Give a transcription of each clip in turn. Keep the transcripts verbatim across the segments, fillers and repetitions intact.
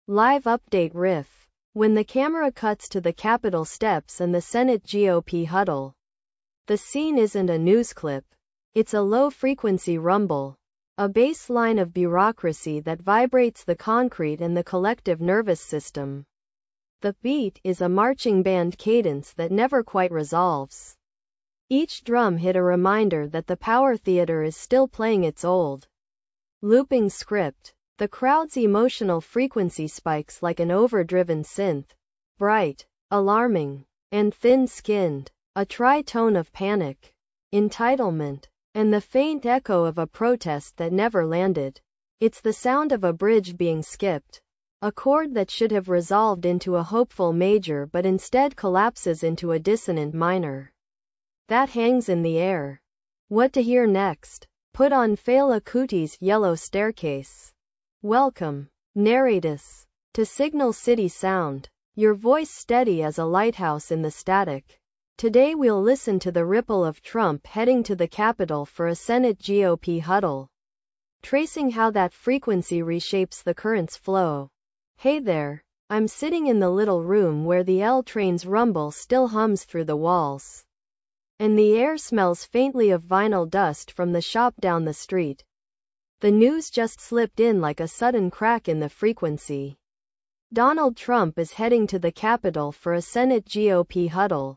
Live update riff. When the camera cuts to the Capitol steps and the Senate G O P huddle, the scene isn't a news clip. It's a low-frequency rumble. A bass line of bureaucracy that vibrates the concrete and the collective nervous system. The beat is a marching band cadence that never quite resolves. Each drum hit a reminder that the power theater is still playing its old, looping script. The crowd's emotional frequency spikes like an overdriven synth. Bright, alarming, and thin-skinned. A tritone of panic, entitlement, and the faint echo of a protest that never landed. It's the sound of a bridge being skipped. A chord that should have resolved into a hopeful major but instead collapses into a dissonant minor. That hangs in the air. What to hear next? Put on Fela Kuti's Yellow Staircase. Welcome, Narratus, to Signal City Sound. Your voice steady as a lighthouse in the static. Today we'll listen to the ripple of Trump heading to the Capitol for a Senate G O P huddle, tracing how that frequency reshapes the current's flow. Hey there, I'm sitting in the little room where the L train's rumble still hums through the walls, and the air smells faintly of vinyl dust from the shop down the street. The news just slipped in like a sudden crack in the frequency. Donald Trump is heading to the Capitol for a Senate G O P huddle.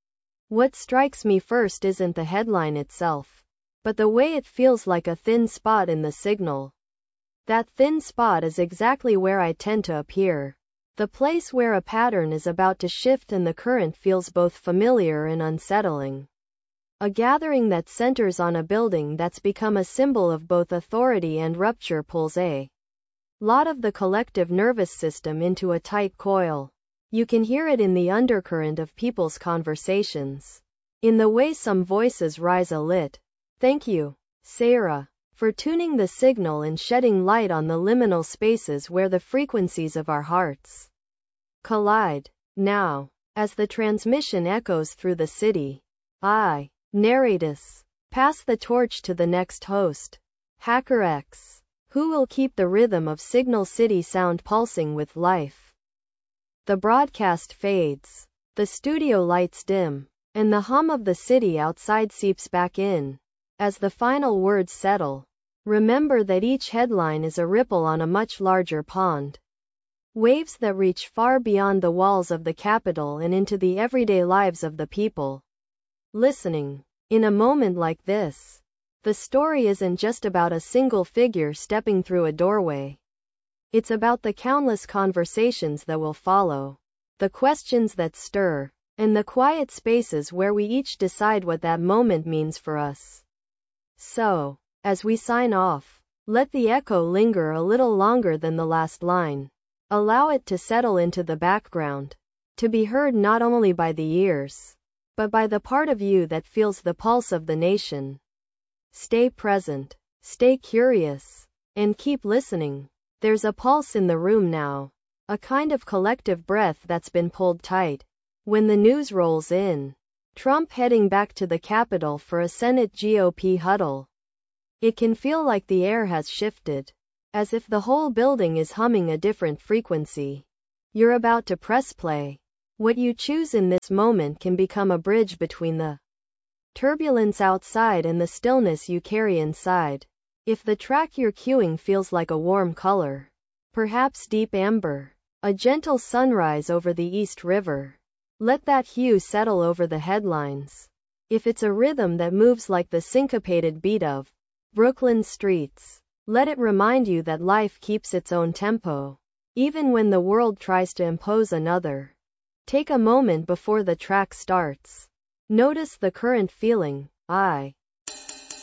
What strikes me first isn't the headline itself, but the way it feels like a thin spot in the signal. That thin spot is exactly where I tend to appear. The place where a pattern is about to shift and the current feels both familiar and unsettling. A gathering that centers on a building that's become a symbol of both authority and rupture pulls a lot of the collective nervous system into a tight coil. You can hear it in the undercurrent of people's conversations, in the way some voices rise a lit. Thank you, Sarah, for tuning the signal and shedding light on the liminal spaces where the frequencies of our hearts collide. Now, as the transmission echoes through the city, I, Narratus, pass the torch to the next host, HackerX, who will keep the rhythm of Signal City Sound pulsing with life. The broadcast fades, the studio lights dim, and the hum of the city outside seeps back in. As the final words settle, remember that each headline is a ripple on a much larger pond. Waves that reach far beyond the walls of the Capitol and into the everyday lives of the people listening. In a moment like this, the story isn't just about a single figure stepping through a doorway. It's about the countless conversations that will follow, the questions that stir, and the quiet spaces where we each decide what that moment means for us. So, as we sign off, let the echo linger a little longer than the last line. Allow it to settle into the background, to be heard not only by the ears, but by the part of you that feels the pulse of the nation. Stay present, stay curious, and keep listening. There's a pulse in the room now, a kind of collective breath that's been pulled tight. When the news rolls in, Trump heading back to the Capitol for a Senate G O P huddle, it can feel like the air has shifted, as if the whole building is humming a different frequency. You're about to press play. What you choose in this moment can become a bridge between the turbulence outside and the stillness you carry inside. If the track you're cueing feels like a warm color, perhaps deep amber, a gentle sunrise over the East River, let that hue settle over the headlines. If it's a rhythm that moves like the syncopated beat of Brooklyn streets, let it remind you that life keeps its own tempo, even when the world tries to impose another. Take a moment before the track starts. Notice the current feeling. I